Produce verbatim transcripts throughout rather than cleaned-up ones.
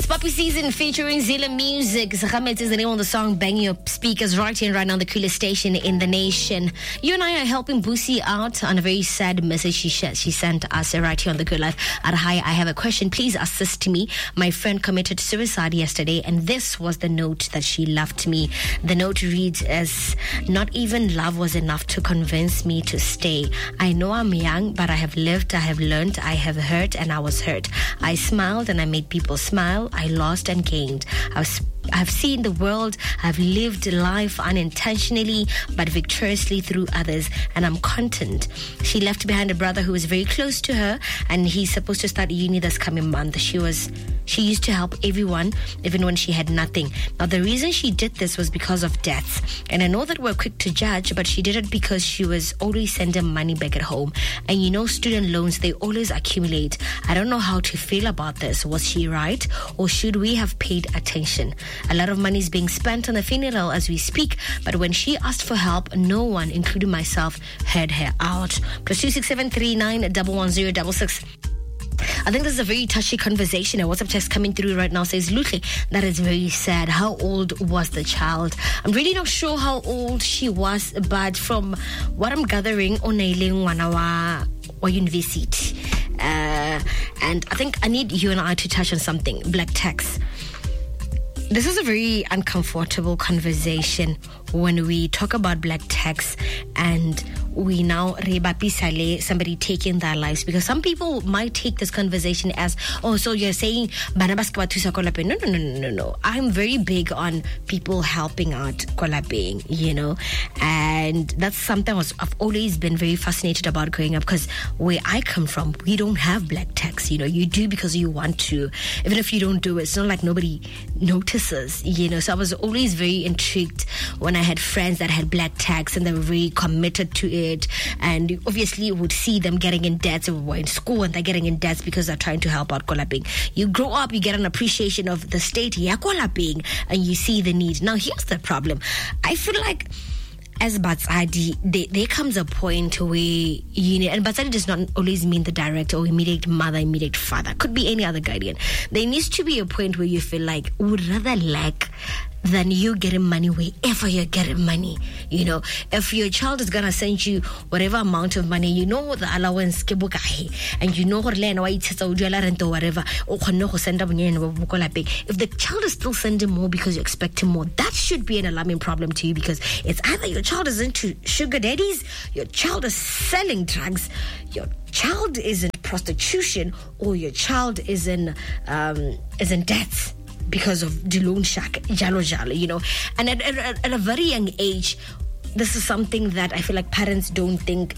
Poppy Season featuring Zilla Music. Zahamet is the name of the song. Banging your speakers right here and right now, the coolest station in the nation. You and I are helping Boosie out on a very sad message she sh- she sent us right here on The Good Life. At hi, I have a question. Please assist me. My friend committed suicide yesterday, and this was the note that she left me. The note reads as, not even love was enough to convince me to stay. I know I'm young, but I have lived, I have learned, I have hurt, and I was hurt. I smiled and I made people smile. I lost and gained. I've I've seen the world. I've lived life unintentionally but victoriously through others, and I'm content. She left behind a brother who was very close to her, and he's supposed to start uni this coming month. She was she used to help everyone even when she had nothing. Now the reason she did this was because of deaths, and I know that we're quick to judge, but she did it because she was always sending money back at home. And you know, student loans, they always accumulate. I don't know how to feel about this. Was she right, or should we have paid attention? A lot of money is being spent on the funeral as we speak, but when she asked for help, no one, including myself, heard her out. Plus two six seven three nine double one zero double six. I think this is a very touchy conversation. A WhatsApp text coming through right now says, Lutley, that is very sad. How old was the child? I'm really not sure how old she was, but from what I'm gathering, onailing wanawa wa university. Uh, and I think I need you and I to touch on something. Black tax. This is a very uncomfortable conversation when we talk about black tax and we now rebapisale somebody taking their lives, because some people might take this conversation as, oh, so you're saying bana ba ska ba thusa ko lapeng. No, no, no, no, no, no. I'm very big on people helping out ko lapeng, you know, and that's something was, I've always been very fascinated about growing up, because where I come from, we don't have black tax. You know, you do because you want to. Even if you don't do it, it's not like nobody notices, you know. So I was always very intrigued when I had friends that had black tax and they were very committed to it. And you obviously would see them getting in debt. So we were in school and they're getting in debt because they're trying to help out kolaping. You grow up, you get an appreciation of the state, yeah, kolaping, and you see the need. Now here's the problem. I feel like as batsadi, there, there comes a point where you know, and batsadi does not always mean the director or immediate mother, immediate father. Could be any other guardian. There needs to be a point where you feel like would rather lack than you getting money wherever you're getting money. You know, if your child is gonna send you whatever amount of money, you know the allowance ke bokae, and you know horlena wa itsetsa o duela rent or whatever, o khonne go senda bonyane ba bokola pay. If the child is still sending more because you're expecting more, that should be an alarming problem to you, because it's either your child is into sugar daddies, your child is selling drugs, your child is in prostitution, or your child is in um, is in debts because of the loan shark, jalo jalo, you know. And at, at, at a very young age, this is something that I feel like parents don't think,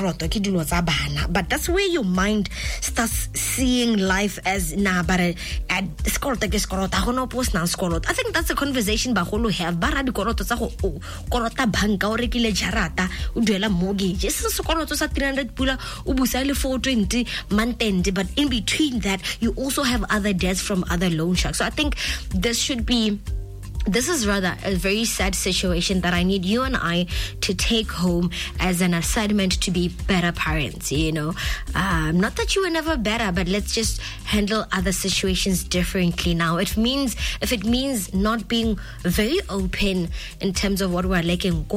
but that's where your mind starts seeing life as, nah, but I think that's a conversation baholo have. Bara di koroto sa go korota banka o rekile jarata o duela mortgage. Yes, so koroto sa three hundred pula o busa le four twenty month end, but in between that you also have other debts from other loan sharks. So I think this should be This is rather a very sad situation that I need you and I to take home as an assignment to be better parents, you know. Um, not that you were never better, but let's just handle other situations differently now. It means, if it means not being very open in terms of what we're like in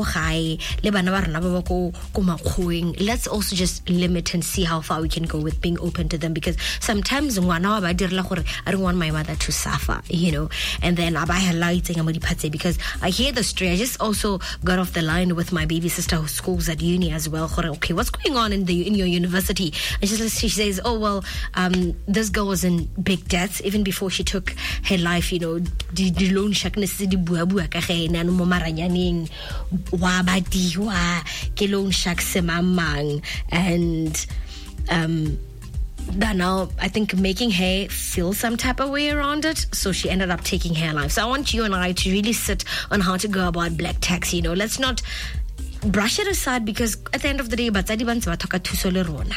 let's also just limit and see how far we can go with being open to them, because sometimes I don't want my mother to suffer, you know, and then I buy her lighting, because I hear the story. I just also got off the line with my baby sister who schools at uni as well. Okay, what's going on in the in your university? And she, she says, oh well, um, this girl was in big debts even before she took her life. You know, the the loan sharkness di bua bua ka ge na no maranyaneng wa badi wa ke loan shark se mamang, and um that now I think making her feel some type of way around it, so she ended up taking her life. So I want you and I to really sit on how to go about black tax. You know, let's not brush it aside, because at the end of the day, batsadi ba ntse ba thoka thuso le rona.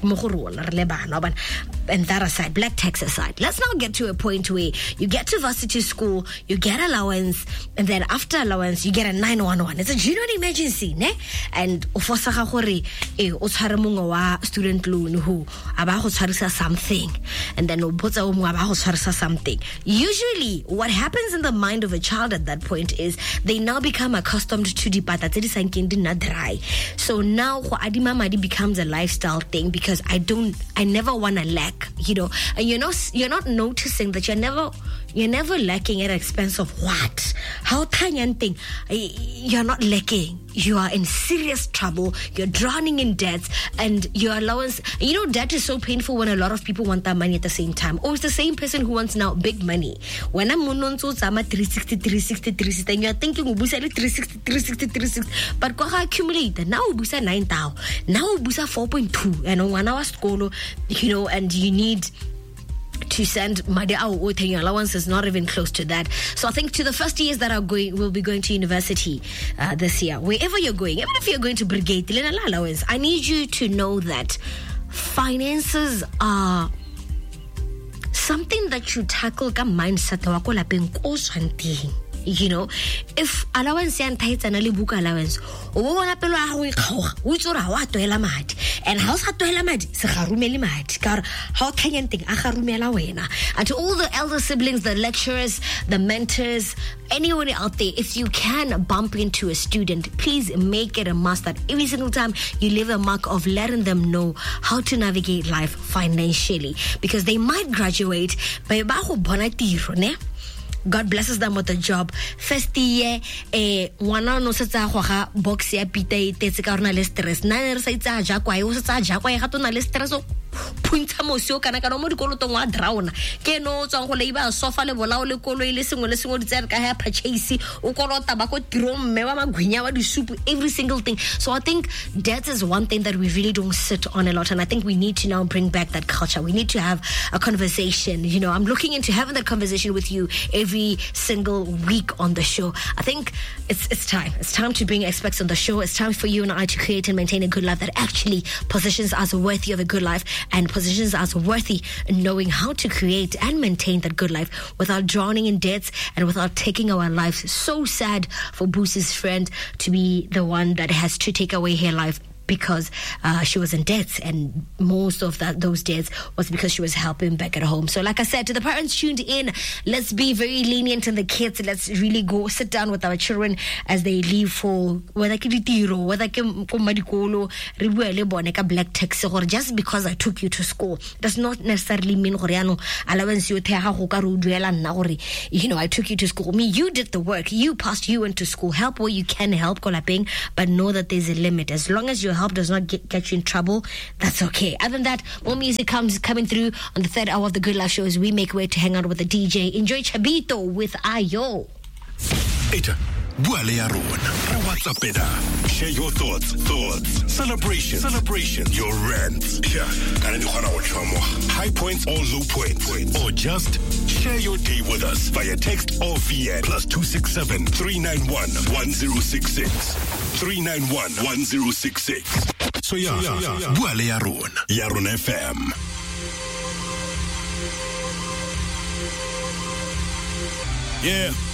and that aside, black tax aside, let's now get to a point where you get to varsity school, you get allowance, and then after allowance, you get a nine one one. It's a genuine emergency, ne? And ufosaga gore e o tshware mongwe wa student loan who aba go tshwarisa something, and then o botsa o mongwe aba go tshwarisa something. Usually, what happens in the mind of a child at that point is they now become accustomed to dipata tse di sankeng di na dry. So now go adima madi becomes a lifestyle thing because I don't, I never want to lack, you know. And you're not, you're not noticing that you're never, you're never lacking at the expense of what? How tiny thing? You're not lacking. You are in serious trouble. You're drowning in debts, and your allowance. You know, debt is so painful when a lot of people want that money at the same time. Or it's the same person who wants now big money. When I'm on three sixty, three sixty, three sixty, and you're thinking, ubusa three sixty, three sixty, three sixty, but go accumulate. Now ubusa nine thousand. Now ubusa four point two. And one hour school, you know, and you need to send money out with your allowance is not even close to that. So I think to the first years that are going, will be going to university uh, this year, wherever you're going, even if you're going to Brigade, allowance, I need you to know that finances are something that you tackle ka mindset wa ko lapeng ko swanting. You know, if allowance and tights and a book allowance, oh, one apple, which or how to elamad, and how's how to elamad, Saharumelimad, car, how can you think, Aharumela? And to all the elder siblings, the lecturers, the mentors, anyone out there, if you can bump into a student, please make it a must that every single time you leave a mark of letting them know how to navigate life financially, because they might graduate by God blesses them with a job. First year, eh, wana no setsa go ga box ya pita e tetse ka rona le stress. Na re sa itsa ja kwa e o setsa ja kwa e ga tona le stress o puntsha mosio kana kana mo dikolotong wa drown. Ke no tsang go leiba sofa le bolao le kolo ile sengwe le sengwe di tsere ka ha purchase o kolota ba go tiro mme wa magwinya wa di soup, every single thing. So I think debt is one thing that we really don't sit on a lot, and I think we need to now bring back that culture. We need to have a conversation. You know, I'm looking into having that conversation with you every Every single week on the show. I think it's it's time. It's time to bring experts on the show. It's time for you and I to create and maintain a good life that actually positions us worthy of a good life and positions us worthy in knowing how to create and maintain that good life without drowning in debts and without taking our lives. So sad for Boosie's friend to be the one that has to take away her life because uh, she was in debt, and most of that those debts was because she was helping back at home. So like I said, to the parents tuned in, let's be very lenient in the kids. Let's really go sit down with our children as they leave for whether ke ditiro, whether ke ko madikolo, re bua le bone ka black tax gore just because I took you to school does not necessarily mean gore ano allowance yo the ga go ka ro duela nna gore you know I took you to school. I mean, you did the work, you passed, you went to school. Help where you can help ko lapeng, but know that there's a limit. As long as your help does not get, get you in trouble, that's okay. Other than that, more music comes coming through on the third hour of the Good Life Show as we make way to hang out with the D J. Enjoy Chabito with Ayo. Eta Buale ya rona. WhatsApp eda. Share your thoughts, thoughts, celebration, celebration, your rants. Yeah, kana di khona go tshwamo. High points or low points, or just share your day with us via text or V N plus two six seven three nine one one zero six six three nine one one zero six six. So yeah, so yeah, yeah. Buale ya rona. Ya rona F M. Yeah.